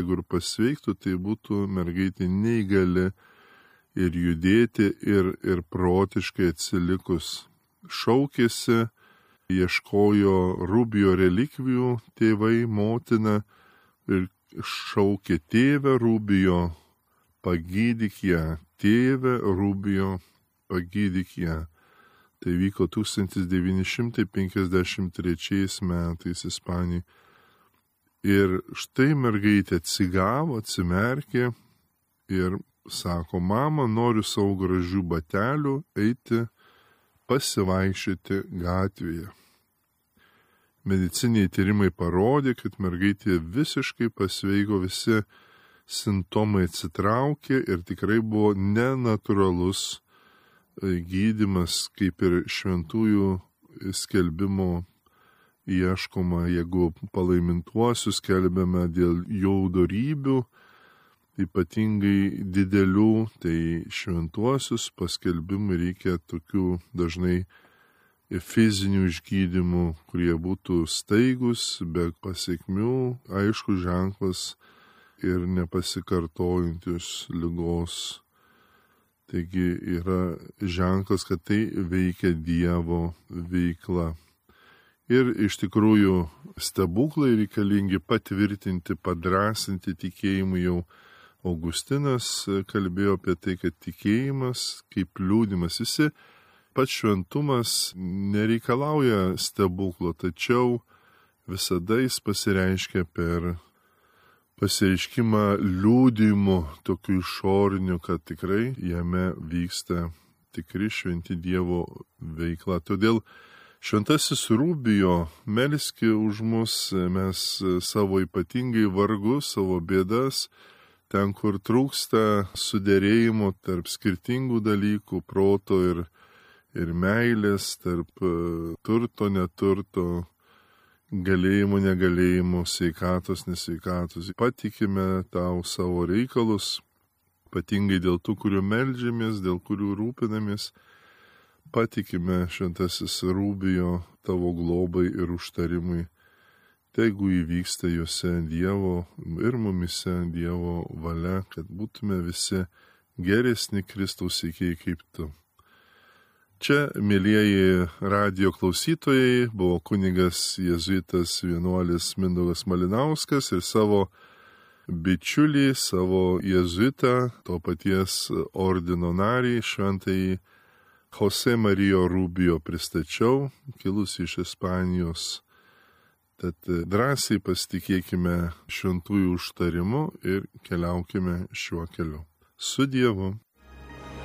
Jeigu ir pasveiktų, tai būtų mergaitė neįgali ir judėti, ir protiškai atsilikus. Šaukėsi, ieškojo Rubio relikvijų tėvai, motina ir šaukė: tėve Rubio, pagydyk ją, tėve Rubio, pagydyk ją. Tai vyko 1953 metais Ispanijai. Ir štai mergaitė atsigavo, atsimerkė ir sako: mama, noriu savo gražių batelių eiti pasivaikščioti gatvėje. Mediciniai tyrimai parodė, kad mergaitė visiškai pasveiko, visi simptomai atsitraukė ir tikrai buvo nenatūralus gydymas, kaip ir šventųjų skelbimo ieškoma, jeigu palaimintuosius skelbiame dėl jų dorybių, ypatingai didelių, tai šventuosius paskelbimui reikia tokių dažnai fizinių išgydymų, kurie būtų staigus, be pasiekmių, aišku ženklas ir nepasikartojantis ligos. Taigi yra ženklas, kad tai veikia Dievo veikla. Ir iš tikrųjų stebuklai reikalingi patvirtinti, padrasinti tikėjimu. Jau Augustinas kalbėjo apie tai, kad tikėjimas kaip liūdimas, visi pats šventumas nereikalauja stebuklo, tačiau visada jis pasireiškia per pasireiškimą liūdimu, tokiu išoriniu, kad tikrai jame vyksta tikri šventi Dievo veikla. Todėl šventasis Rubijo, melski už mus, mes savo ypatingai vargus, savo bėdas, ten, kur trūksta suderėjimo tarp skirtingų dalykų, proto ir meilės, tarp turto, neturto, galėjimo, negalėjimo, sveikatos, nesveikatos. Patikime tau savo reikalus, ypatingai dėl tų, kurių meldžiamės, dėl kurių rūpinamės. Patikime, šventasis Rubijo, tavo globai ir užtarimui. Tegu įvyksta juose Dievo ir mumise Dievo valia, kad būtume visi geresni Kristaus sekėjai kaip tu. Čia, mielieji radijo klausytojai, buvo kunigas jėzuitas vienuolis Mindaugas Malinauskas ir savo bičiulį, savo jėzuitą, to paties ordino narį, šventąjį Jose Marijo Rubijo pristačiau, kilus iš Ispanijos. Tad drąsiai pasitikėkime šventųjų užtarimu ir keliaukime šiuo keliu. Su Dievu.